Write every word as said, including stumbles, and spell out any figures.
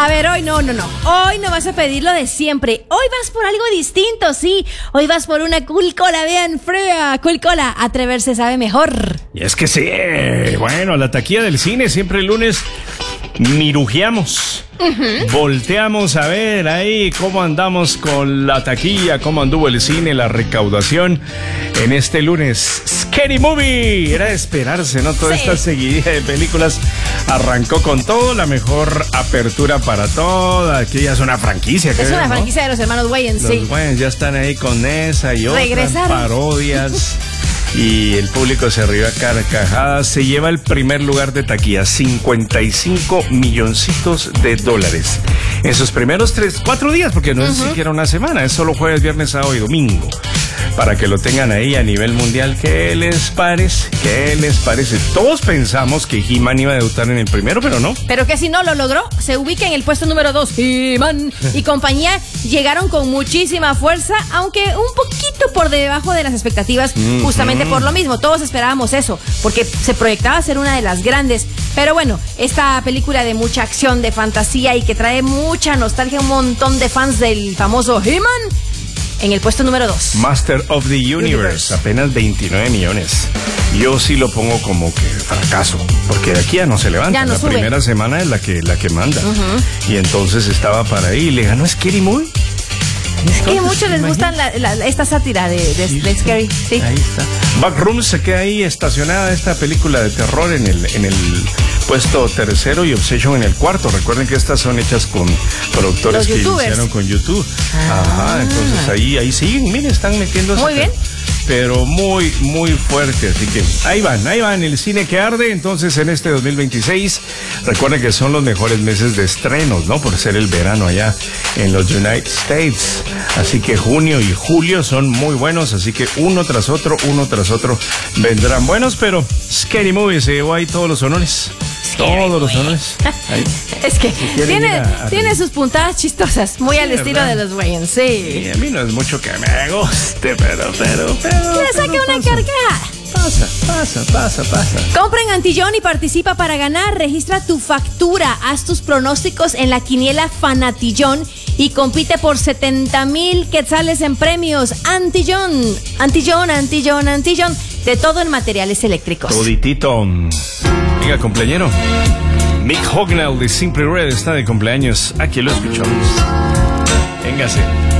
A ver, hoy no, no, no. Hoy no vas a pedir lo de siempre. Hoy vas por algo distinto, sí. Hoy vas por una Cool Cola, vean, fría. Cool Cola, atreverse sabe mejor. Y es que sí, bueno, la taquilla del cine siempre el lunes mirujeamos. Uh-huh. Volteamos a ver ahí cómo andamos con la taquilla, cómo anduvo el cine, la recaudación en este lunes. Scary Movie, era de esperarse, ¿no? Toda sí. Esta seguidilla de películas arrancó con todo, la mejor apertura para toda. Aquí ya es una franquicia. Es creo, una ¿no? franquicia de los hermanos Wayans, sí. Los Wayans ya están ahí con esa y otras Regresaron. parodias. Y el público se rió a carcajadas. Se lleva el primer lugar de taquilla, cincuenta y cinco milloncitos de dólares en sus primeros tres, cuatro días, porque no uh-huh. es siquiera una semana, es solo jueves, viernes, sábado y domingo. Para que lo tengan ahí a nivel mundial. ¿Qué les parece? ¿Qué les parece? Todos pensamos que He-Man iba a debutar en el primero, pero no. Pero que si no lo logró, se ubica en el puesto número dos. He-Man y compañía llegaron con muchísima fuerza, aunque un poquito por debajo de las expectativas, mm-hmm. justamente por lo mismo. Todos esperábamos eso, porque se proyectaba ser una de las grandes. Pero bueno, esta película de mucha acción, de fantasía y que trae mucha nostalgia, un montón de fans del famoso He-Man. En el puesto número dos. Master of the Universe, Universe, apenas veintinueve millones. Yo sí lo pongo como que fracaso, porque de aquí ya no se levanta. Ya no la sube. Primera semana es la que, la que manda. Uh-huh. Y entonces estaba para ahí y le ganó Scary Movie. Es que a muchos les gusta la, la, esta sátira de, de, sí, de Scary. Sí. Ahí está. Backrooms se queda ahí estacionada esta película de terror en el, en el puesto tercero y Obsession en el cuarto. Recuerden que estas son hechas con productores que iniciaron con YouTube. Ah. Ajá, entonces ahí, ahí siguen, miren, están metiendo. Muy bien. Pero muy, muy fuerte. Así que ahí van, ahí van, el cine que arde. Entonces en este dos mil veintiséis, recuerden que son los mejores meses de estrenos, ¿no? Por ser el verano allá en los United States. Así que junio y julio son muy buenos. Así que uno tras otro, uno tras otro vendrán buenos. Pero Scary Movie se llevó ahí todos los honores. Scary todos movie. Los honores. Ahí. Es que si tiene, a, a tiene sus puntadas chistosas, muy sí, al estilo ¿verdad? De los Wayans, sí. sí. A mí no es mucho que me guste, pero, pero, pero. Le saque una carcajada. Pasa, pasa, pasa, pasa. Compra en Antillón y participa para ganar. Registra tu factura, haz tus pronósticos en la quiniela Fanatillón y compite por setenta mil quetzales en premios. Antillón, Antillón, Antillón, Antillón. De todo en materiales eléctricos. Toditito. Venga, cumpleañero. Mick Hucknall de Simply Red está de cumpleaños. Aquí lo escuchamos. Véngase.